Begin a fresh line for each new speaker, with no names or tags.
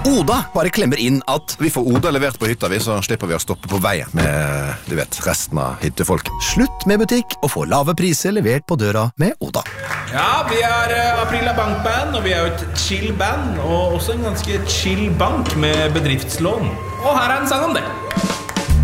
Oda bare klemmer inn at vi får Oda levert på hytta, så slipper vi å stoppe på veien med, du vet, resten av hyttefolk. Slutt med butikk og få lave priser levert på døra med Oda.
Ja, vi Aprila Bankband, og vi jo et chill band, og også en ganske chill bank med bedriftslån. Og her en sang om det.